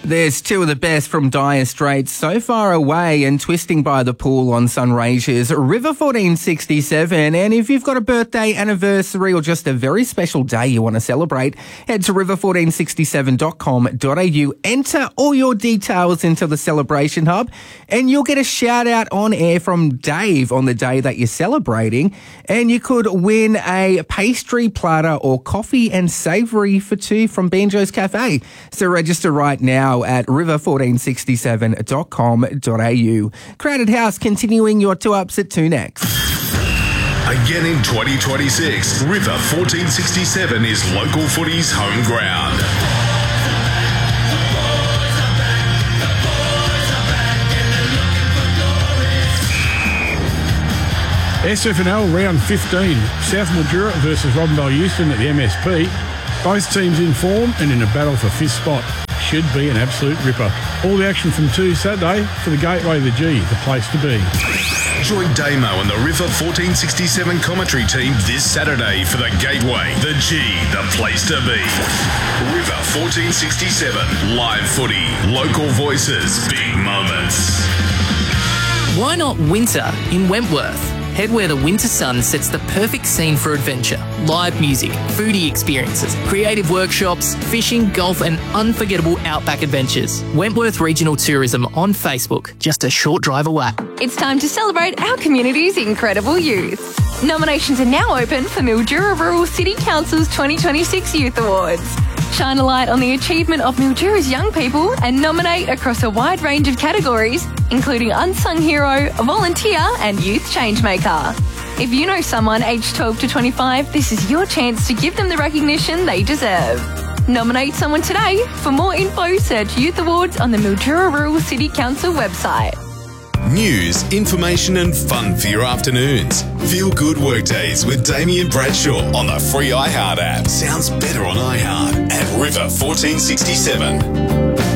There's two of the best from Dire Straits, So Far Away and Twisting by the Pool on Sunraysia's River 1467. And if you've got a birthday, anniversary or just a very special day you want to celebrate, head to river1467.com.au, enter all your details into the Celebration Hub and you'll get a shout out on air from Dave on the day that you're celebrating. And you could win a pastry platter or coffee and savoury for two from Banjo's Cafe. So register right now at river1467.com.au. Crowded House continuing your two ups at 2 next. Again in 2026, River 1467 is local footy's home ground. SFNL round 15, South Mildura versus Robinvale Euston at the MSP. Both teams in form and in a battle for fifth spot. Should be an absolute ripper. All the action from 2 Saturday for the Gateway, the G, the place to be. Join Damo and the River 1467 commentary team this Saturday for the Gateway, the G, the place to be. River 1467, live footy, local voices, big moments. Why not winter in Wentworth? Head where the winter sun sets the perfect scene for adventure. Live music, foodie experiences, creative workshops, fishing, golf and unforgettable outback adventures. Wentworth Regional Tourism on Facebook, just a short drive away. It's time to celebrate our community's incredible youth. Nominations are now open for Mildura Rural City Council's 2026 Youth Awards. Shine a light on the achievement of Mildura's young people and nominate across a wide range of categories, including Unsung Hero, Volunteer and Youth Changemaker. If you know someone aged 12 to 25, this is your chance to give them the recognition they deserve. Nominate someone today. For more info, search Youth Awards on the Mildura Rural City Council website. News, information and fun for your afternoons. Feel good workdays with Damien Bradshaw on the free iHeart app. Sounds better on iHeart at River 1467.